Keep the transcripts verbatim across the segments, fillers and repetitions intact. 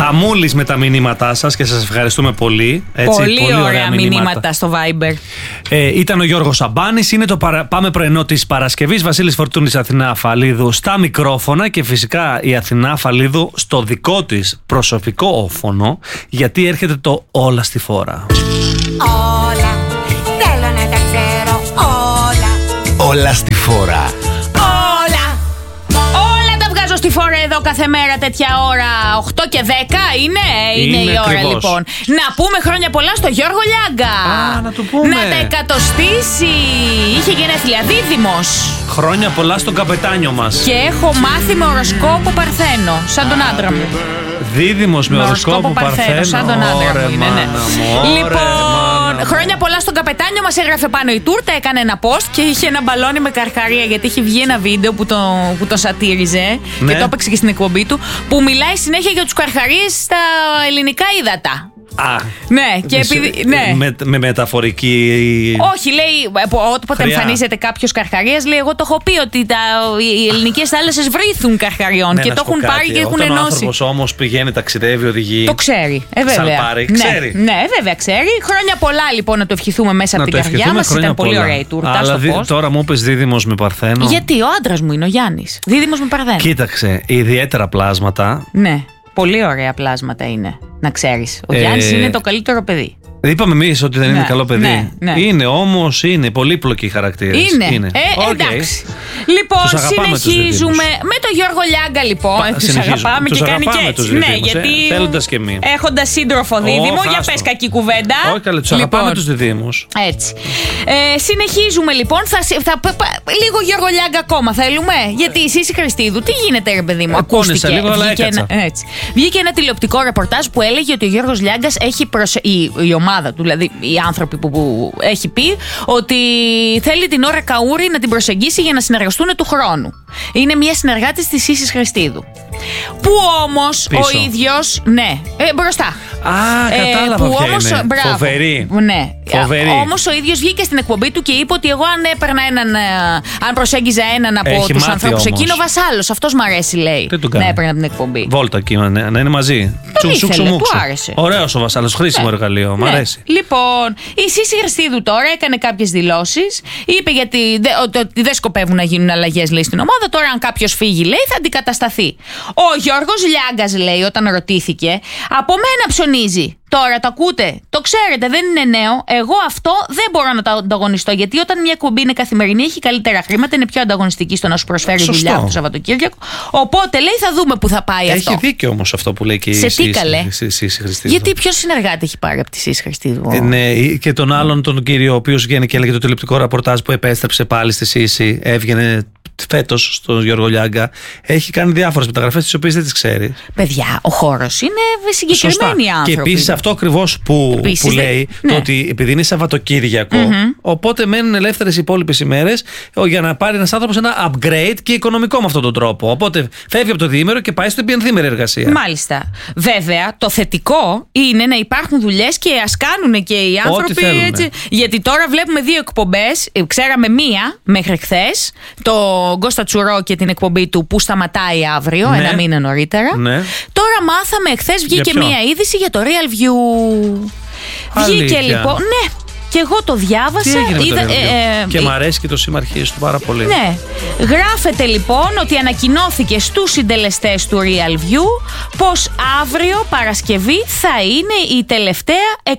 Χαμούλης με τα μηνύματά σας και σας ευχαριστούμε πολύ. Έτσι, πολύ, πολύ ωραία, ωραία μηνύματα. μηνύματα στο Viber. Ε, ήταν ο Γιώργος Σαμπάνης. Είναι το παρα... Πάμε πρωινό της Παρασκευής. Βασίλης Φορτούνης, Αθηνά Αφαλίδου στα μικρόφωνα και φυσικά η Αθηνά Αφαλίδου στο δικό της προσωπικό όφωνο, γιατί έρχεται το Όλα στη Φόρα. Όλα, θέλω να τα ξέρω όλα. Όλα στη Φόρα. Στη φόρα εδώ κάθε μέρα τέτοια ώρα, οκτώ και δέκα είναι, είναι, είναι η ώρα ακριβώς. Λοιπόν. Να πούμε χρόνια πολλά στο Γιώργο Λιάγκα. Α, να του πούμε. Να τα εκατοστήσει. Είχε γενέθλια, δίδυμος. Χρόνια πολλά στον καπετάνιο μας. Και έχω μάθει με οροσκόπο Παρθένο, σαν τον άντρα μου. Δίδυμος με, με οροσκόπο Παρθένο, σαν τον άντρα μου είναι, ναι. Μου, λοιπόν, μάνα, χρόνια πολλά στον καπετάνιο μας. Έγραφε πάνω η τούρτα, έκανε ένα post και είχε ένα μπαλόνι με καρχαρία, γιατί είχε βγει ένα βίντεο που το, που το σατήριζε, ναι. Και το έπαιξε και στην εκπομπή του, που μιλάει συνέχεια για τους καρχαρίες στα ελληνικά ύδατα. Α, ναι, και επειδή, ναι. Με, με μεταφορική. Όχι, λέει, όποτε εμφανίζεται κάποιος καρχαρίας, λέει, εγώ το έχω πει ότι τα, οι ελληνικές θάλασσες βρήθουν καρχαριών, ναι, και το έχουν πάρει και έχουν όταν ενώσει. Ο άνθρωπος όμως πηγαίνει, ταξιδεύει, οδηγεί. Το ξέρει, ε, βέβαια. Σαλπάρει, ναι, ξέρει. Ναι, βέβαια, ξέρει. Χρόνια πολλά λοιπόν να το ευχηθούμε μέσα να από την καρδιά μας. Ήταν πολύ πολλά. Ωραία η τούρτα. Αλλά δι, τώρα μου είπες δίδυμος με Παρθένο. Γιατί ο άντρας μου είναι ο Γιάννης. Δίδυμος με Παρθένο. Κοίταξε, ιδιαίτερα πλάσματα. Ναι, πολύ ωραία πλάσματα είναι. Να ξέρεις. Ο ε... Γιάννης είναι το καλύτερο παιδί. Είπαμε εμείς ότι δεν ναι, είναι καλό παιδί. Ναι, ναι. Είναι όμως, είναι πολύπλοκοι οι χαρακτήρες. Είναι. είναι. Ε, okay. Εντάξει. Λοιπόν, συνεχίζουμε με τον Γιώργο Λιάγκα, λοιπόν. Τους αγαπάμε τους και κάνει και έτσι. Ναι, γιατί. Ε, θέλοντας και εμείς. Έχοντας σύντροφο δίδυμο, oh, για πες κακή κουβέντα. Όχι, καλά, τους αγαπάμε λοιπόν, τους διδύμους. Έτσι. Ε, συνεχίζουμε λοιπόν. Θα, θα, θα, λίγο Γιώργο Λιάγκα ακόμα θέλουμε. Γιατί η Σύση Χριστίδου, τι γίνεται, ρε παιδί μου, ακούστηκε. Λίγο, αλλά ένα, έτσι. Βγήκε ένα τηλεοπτικό ρεπορτάζ που έλεγε ότι ο Γιώργος Λιάγκας έχει προσε... η, η ομάδα του, δηλαδή οι άνθρωποι που, που έχει πει ότι θέλει την Ώρα Καούρη να την προσεγγίσει για να συνεργαστούν του χρόνου. Είναι μια συνεργάτης της Σύσης Χριστίδου. Που όμως ο ίδιος. Ναι, ε, μπροστά. Α, κατάλαβα. Ε, που ποια όμως, είναι. μπράβο, Φοβερή. Ναι. Φοβερή. Όμως ο ίδιος βγήκε στην εκπομπή του και είπε ότι εγώ αν έπαιρνα έναν. Αν προσέγγιζα έναν από τους ανθρώπους εκείνο, βασάλος. Αυτός μ' αρέσει, λέει. Να έπαιρνα την εκπομπή. Βόλτα εκεί, να, να είναι μαζί. Τον ήθελε, του άρεσε. Ωραίος ο βασάλος, χρήσιμο ναι. εργαλείο. Μ' αρέσει. Ναι. Λοιπόν, η Σύση Χριστίδου τώρα έκανε κάποιες δηλώσεις. Είπε γιατί δε, ότι δεν σκοπεύουν να γίνουν αλλαγές, λέει, στην ομάδα. Τώρα, αν κάποιος φύγει, λέει, θα αντικατασταθεί. Ο Γιώργος Λιάγκας, λέει, όταν ρωτήθηκε, από μένα ψωνίζει. Τώρα το ακούτε, το ξέρετε, δεν είναι νέο. Εγώ αυτό δεν μπορώ να το ανταγωνιστώ. Γιατί όταν μια εκπομπή είναι καθημερινή, έχει καλύτερα χρήματα, είναι πιο ανταγωνιστική στο να σου προσφέρει Σωστό. δουλειά το Σαββατοκύριακο. Οπότε λέει, θα δούμε που θα πάει έχει αυτό. Έχει δίκιο όμως αυτό που λέει και η Σύση Χριστίδου. Γιατί ποιο συνεργάτη έχει πάρει από τη Σύση Χριστίδου. Ε, ναι, και τον άλλον τον κύριο, ο οποίος βγαίνει και έλεγε το τηλεοπτικό ραπορτάζ που επέστρεψε πάλι στη Σύση, έβγαινε φέτος στον Γιώργο Λιάγκα. Έχει κάνει διάφορες μεταγραφές τις οποίες δεν τις ξέρει. Παιδιά, ο χώρος είναι συγκεκριμένοι Σωστά. άνθρωποι. Και επίσης αυτό ακριβώς που, επίσης, που λέει, ναι. το ότι επειδή είναι Σαββατοκύριακο, mm-hmm. οπότε μένουν ελεύθερες οι υπόλοιπες ημέρες για να πάρει ένας άνθρωπος ένα upgrade και οικονομικό με αυτόν τον τρόπο. Οπότε φεύγει από το διήμερο και πάει στην πενθήμερη εργασία. Μάλιστα. Βέβαια, το θετικό είναι να υπάρχουν δουλειές και ας κάνουν και οι άνθρωποι έτσι. Γιατί τώρα βλέπουμε δύο εκπομπές. Ξέραμε μία μέχρι χθες. Το Γκώστα Τσουρό και την εκπομπή του που σταματάει αύριο, ναι. ένα μήνα νωρίτερα. Ναι. Τώρα μάθαμε, εχθές βγήκε μία είδηση για το Real View. Αλήθεια. Βγήκε λοιπόν, ναι. Και εγώ το διάβασα. Τι έγινε είδα, το ε, ε, και ε, μ' αρέσει και το συμμαρχίες του πάρα πολύ. Ναι. Γράφεται λοιπόν ότι ανακοινώθηκε στους συντελεστές του Real View πως αύριο Παρασκευή θα είναι η τελευταία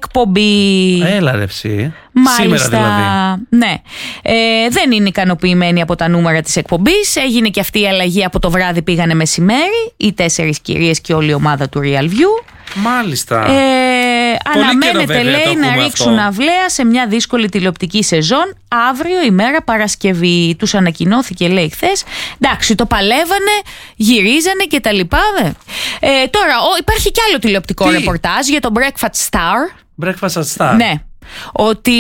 εκπομπή. Έλα ρε ψή. Μάλιστα, σήμερα δηλαδή. Ναι. Ε, δεν είναι ικανοποιημένοι από τα νούμερα της εκπομπής. Έγινε και αυτή η αλλαγή, από το βράδυ πήγανε μεσημέρι. Οι τέσσερις κυρίες και όλη η ομάδα του Real View. Μάλιστα. Ε, αναμένεται, βέβαια, λέει, να ρίξουν αυτό. αυλαία σε μια δύσκολη τηλεοπτική σεζόν αύριο ημέρα Παρασκευή. Τους ανακοινώθηκε, λέει, χθες. Εντάξει, το παλεύανε, γυρίζανε και τα λοιπά. Ε, τώρα, ο, υπάρχει κι άλλο τηλεοπτικό Τι? ρεπορτάζ για το Breakfast Star. Breakfast Star. Ναι. Ότι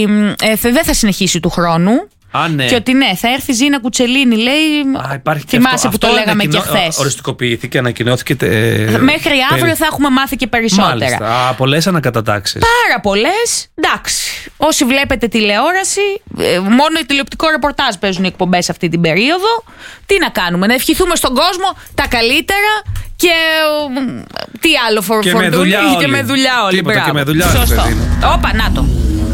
ε, δεν θα συνεχίσει του χρόνου. Α, ναι. Και ότι ναι, θα έρθει η Ζήνα Κουτσελίνη, λέει. Α, υπάρχει θυμάσαι αυτό. που αυτό το λέγαμε ανακοινώ... και χθες. Οριστικοποιήθηκε, ανακοινώθηκε. Ε, Μέχρι αύριο περί... θα έχουμε μάθει και περισσότερα. Μάλιστα. Α, πολλές ανακατατάξεις. Πάρα πολλές. Εντάξει. Όσοι βλέπετε τηλεόραση, μόνο οι τηλεοπτικό ρεπορτάζ παίζουν οι εκπομπές αυτή την περίοδο. Τι να κάνουμε, να ευχηθούμε στον κόσμο τα καλύτερα. Και Τι άλλο φορ, Και με φορτούνι, δουλειά και όλοι. με δουλειά όλοι. Τίποτα, Μπράβο. και με δουλειά, Σωστό. παιδί μου. Όπα, να το.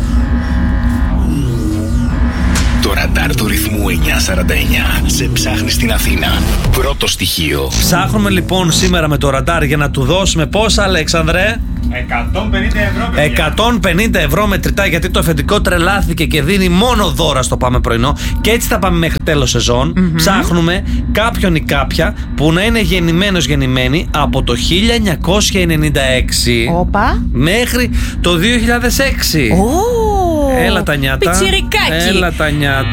Το ραντάρ του ρυθμού εννιακόσια σαράντα εννιά σε ψάχνει στην Αθήνα. Πρώτο στοιχείο. Ψάχνουμε λοιπόν σήμερα με το ραντάρ για να του δώσουμε πόσα, Αλέξανδρε? εκατόν πενήντα ευρώ, παιδιά. εκατόν πενήντα ευρώ μετρητά, γιατί το αφεντικό τρελάθηκε και δίνει μόνο δώρα στο Πάμε Πρωινό. Και έτσι θα πάμε μέχρι τέλος σεζόν. Mm-hmm. Ψάχνουμε κάποιον ή κάποια που να είναι γεννημένος γεννημένη από το χίλια εννιακόσια ενενήντα έξι Όπα. μέχρι το δύο χιλιάδες έξι. Ω, Έλα τα νιάτα. πιτσιρικάκι. Έλα τα νιάτα.